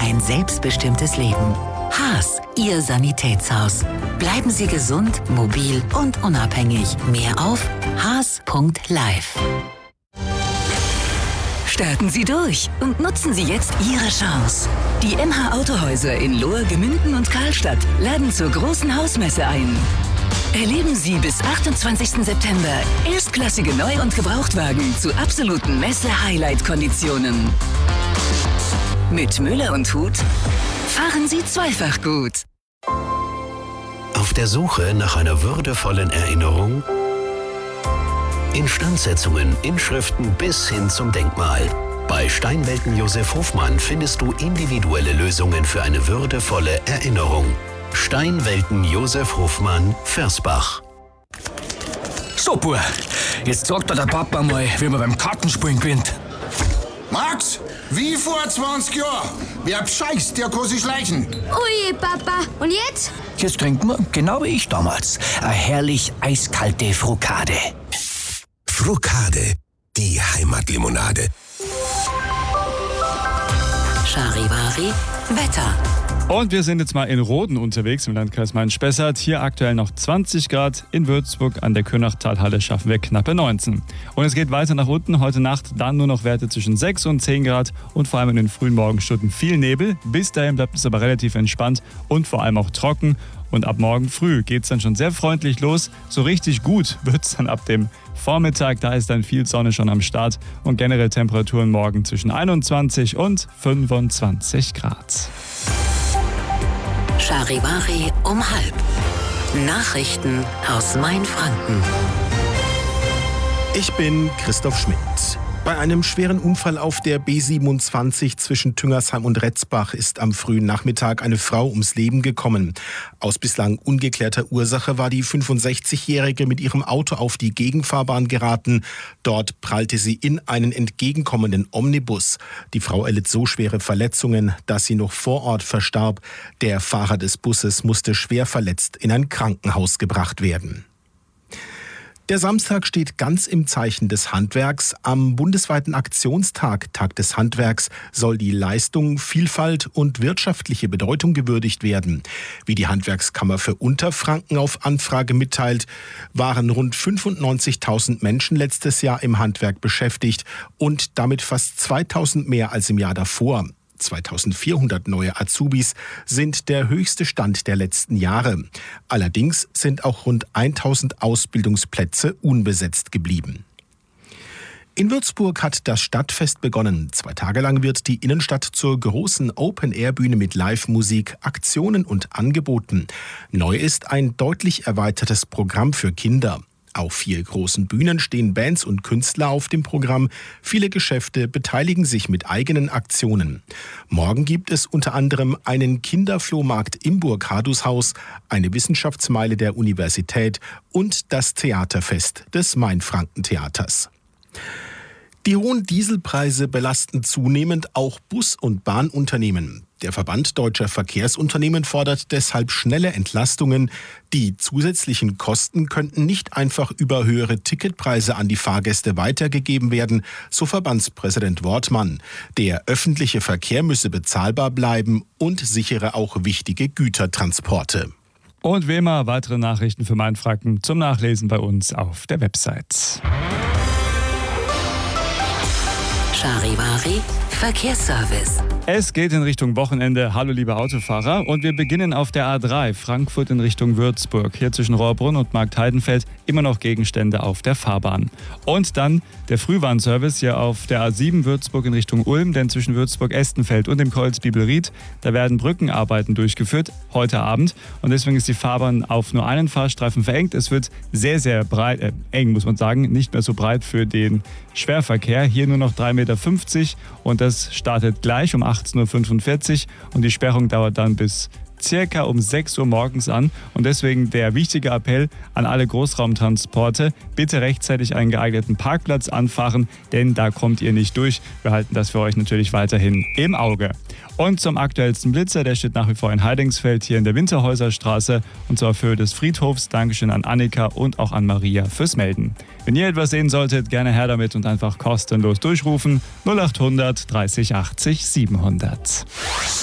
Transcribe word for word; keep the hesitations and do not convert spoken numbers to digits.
ein selbstbestimmtes Leben. Haas, Ihr Sanitätshaus. Bleiben Sie gesund, mobil und unabhängig. Mehr auf haas punkt live. Starten Sie durch und nutzen Sie jetzt Ihre Chance. Die M H Autohäuser in Lohr, Gemünden und Karlstadt laden zur großen Hausmesse ein. Erleben Sie bis achtundzwanzigsten September erstklassige Neu- und Gebrauchtwagen zu absoluten Messe-Highlight-Konditionen. Mit Müller und Huth fahren Sie zweifach gut. Auf der Suche nach einer würdevollen Erinnerung? Instandsetzungen, Inschriften bis hin zum Denkmal. Bei Steinwelten Josef Hofmann findest du individuelle Lösungen für eine würdevolle Erinnerung. Steinwelten Josef Hofmann, Versbach. So, Bub, jetzt sagt dir der Papa mal, wie man beim Kartenspielen gewinnt. Max, wie vor zwanzig Jahren. Wer bescheißt, der kann sich schleichen. Ui, Papa. Und jetzt? Jetzt trinken wir, genau wie ich damals, eine herrlich eiskalte Frukade. Frukade, die Heimatlimonade. Charivari, Wetter. Und wir sind jetzt mal in Roden unterwegs im Landkreis Main-Spessart. Hier aktuell noch zwanzig Grad. In Würzburg an der Könachtalhalle schaffen wir knappe neunzehn. Und es geht weiter nach unten. Heute Nacht dann nur noch Werte zwischen sechs und zehn Grad. Und vor allem in den frühen Morgenstunden viel Nebel. Bis dahin bleibt es aber relativ entspannt und vor allem auch trocken. Und ab morgen früh geht es dann schon sehr freundlich los. So richtig gut wird es dann ab dem Vormittag. Da ist dann viel Sonne schon am Start. Und generell Temperaturen morgen zwischen einundzwanzig und fünfundzwanzig Grad. Charivari um halb. Nachrichten aus Mainfranken. Ich bin Christoph Schmidt. Bei einem schweren Unfall auf der B siebenundzwanzig zwischen Tüngersheim und Retzbach ist am frühen Nachmittag eine Frau ums Leben gekommen. Aus bislang ungeklärter Ursache war die fünfundsechzigjährige mit ihrem Auto auf die Gegenfahrbahn geraten. Dort prallte sie in einen entgegenkommenden Omnibus. Die Frau erlitt so schwere Verletzungen, dass sie noch vor Ort verstarb. Der Fahrer des Busses musste schwer verletzt in ein Krankenhaus gebracht werden. Der Samstag steht ganz im Zeichen des Handwerks. Am bundesweiten Aktionstag, Tag des Handwerks, soll die Leistung, Vielfalt und wirtschaftliche Bedeutung gewürdigt werden. Wie die Handwerkskammer für Unterfranken auf Anfrage mitteilt, waren rund fünfundneunzigtausend Menschen letztes Jahr im Handwerk beschäftigt und damit fast zweitausend mehr als im Jahr davor. zweitausendvierhundert neue Azubis sind der höchste Stand der letzten Jahre. Allerdings sind auch rund tausend Ausbildungsplätze unbesetzt geblieben. In Würzburg hat das Stadtfest begonnen. Zwei Tage lang wird die Innenstadt zur großen Open-Air-Bühne mit Live-Musik, Aktionen und Angeboten. Neu ist ein deutlich erweitertes Programm für Kinder. Auf vier großen Bühnen stehen Bands und Künstler auf dem Programm. Viele Geschäfte beteiligen sich mit eigenen Aktionen. Morgen gibt es unter anderem einen Kinderflohmarkt im Burghardushaus, eine Wissenschaftsmeile der Universität und das Theaterfest des Mainfranken-Theaters. Die hohen Dieselpreise belasten zunehmend auch Bus- und Bahnunternehmen. Der Verband Deutscher Verkehrsunternehmen fordert deshalb schnelle Entlastungen. Die zusätzlichen Kosten könnten nicht einfach über höhere Ticketpreise an die Fahrgäste weitergegeben werden, so Verbandspräsident Wortmann. Der öffentliche Verkehr müsse bezahlbar bleiben und sichere auch wichtige Gütertransporte. Und wie immer weitere Nachrichten für Mainfranken zum Nachlesen bei uns auf der Website. Charivari, Verkehrsservice. Es geht in Richtung Wochenende. Hallo liebe Autofahrer. Und wir beginnen auf der A drei, Frankfurt in Richtung Würzburg. Hier zwischen Rohrbrunn und Marktheidenfeld immer noch Gegenstände auf der Fahrbahn. Und dann der Frühwarnservice hier auf der A sieben Würzburg in Richtung Ulm. Denn zwischen Würzburg-Estenfeld und dem Kreuz Bibelried, da werden Brückenarbeiten durchgeführt heute Abend. Und deswegen ist die Fahrbahn auf nur einen Fahrstreifen verengt. Es wird sehr, sehr breit, äh, eng muss man sagen, nicht mehr so breit für den Schwerverkehr. Hier nur noch drei Meter fünfzig und das startet gleich um achtzehn Uhr fünfundvierzig und die Sperrung dauert dann bis circa um sechs Uhr morgens an. Und deswegen der wichtige Appell an alle Großraumtransporte, bitte rechtzeitig einen geeigneten Parkplatz anfahren, denn da kommt ihr nicht durch. Wir halten das für euch natürlich weiterhin im Auge. Und zum aktuellsten Blitzer, der steht nach wie vor in Heidingsfeld hier in der Winterhäuserstraße und zwar auf Höhe des Friedhofs. Dankeschön an Annika und auch an Maria fürs Melden. Wenn ihr etwas sehen solltet, gerne her damit und einfach kostenlos durchrufen null acht hundert dreißig achtzig siebenhundert.